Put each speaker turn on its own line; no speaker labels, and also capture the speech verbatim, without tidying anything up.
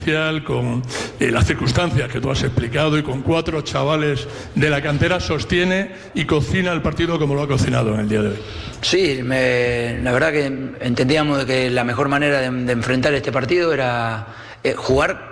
con eh, las circunstancias que tú has explicado y con cuatro chavales de la cantera sostiene y cocina el partido como lo ha cocinado en el día de hoy.
Sí, me, la verdad que entendíamos que la mejor manera de, de enfrentar este partido era eh, jugar